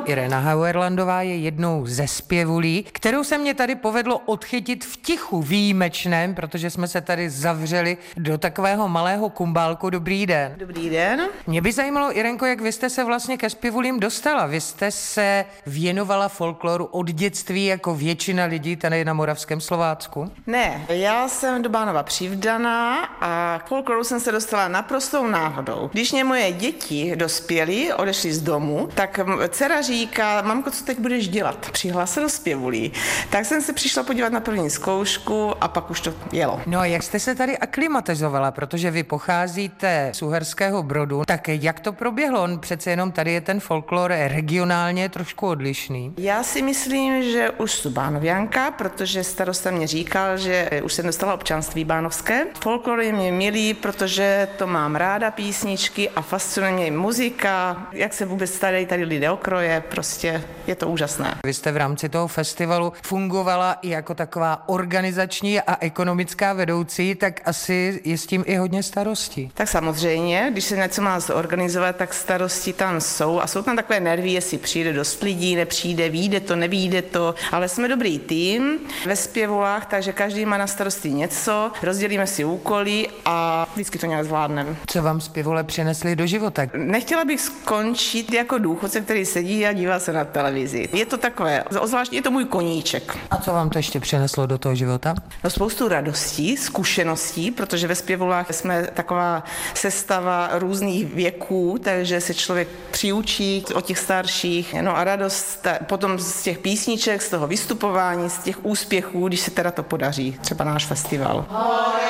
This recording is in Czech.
Irena Hauerlandová je jednou ze zpěvulí, kterou se mě tady povedlo odchytit v tichu výjimečném, protože jsme se tady zavřeli do takového malého kumbálku. Dobrý den. Dobrý den. Mě by zajímalo, Irenko, jak vy jste se vlastně ke zpěvulím dostala. Vy jste se věnovala folkloru od dětství jako většina lidí tady na Moravském Slovácku? Ne, já jsem do Bánova přivdaná a k folkloru jsem se dostala naprostou náhodou. Když mě moje děti dospěly, odešly z domu, tak dcera říká: mamko, co teď budeš dělat? Přihlásila se do zpěvulí. Tak jsem se přišla podívat na první zkoušku a pak už to jelo. No a jak jste se tady aklimatizovala, protože vy pocházíte z Uherského Brodu, tak jak to proběhlo? On přece jenom tady je ten folklor regionálně trošku odlišný. Já si myslím, že už jsem Bánovianka, protože starosta mě říkal, že už jsem dostala občanství bánovské. Folklor je mě milý, protože to mám ráda, písničky, a fascinuje mě muzika, jak se vůbec starají tady lidé o kroje, prostě je to úžasné. Vy jste v rámci toho festivalu fungovala i jako taková organizační a ekonomická vedoucí, tak asi je s tím i hodně starostí. Tak samozřejmě, když se něco má zorganizovat, tak starosti tam jsou a jsou tam takové nervy, jestli přijde dost lidí, nepřijde, vyjde to, nevyjde to, ale jsme dobrý tým ve zpěvulách, takže každý má na starosti něco, rozdělíme si úkoly a vždycky to nějak zvládneme. Co vám zpěvule přinesli do života? Nechtěla bych skončit jako důchodce, který sedí a dívá se na televizi. Je to takové, zvláště je to můj koníček. A co vám to ještě přineslo do toho života? No, spoustu radostí, zkušeností, protože ve zpěvulách jsme taková sestava různých věků, takže se člověk přiučí od těch starších. No a radost potom z těch písniček, z toho vystupování, z těch úspěchů, když se teda to podaří, třeba náš festival.